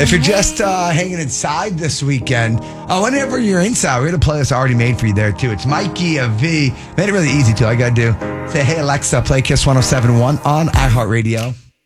If you're just hanging inside this weekend, whenever you're inside, we're going to play this already made for you there, too. It's Mikey of V. Made it really easy, too. All I got to do, say, hey, Alexa, play Kiss 107.1 on iHeartRadio.